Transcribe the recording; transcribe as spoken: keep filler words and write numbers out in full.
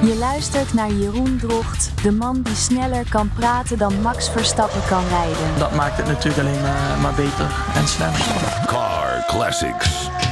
Je luistert naar Jeroen Drocht, de man die sneller kan praten dan Max Verstappen kan rijden. Dat maakt het natuurlijk alleen uh, maar beter en sneller. Car Classics.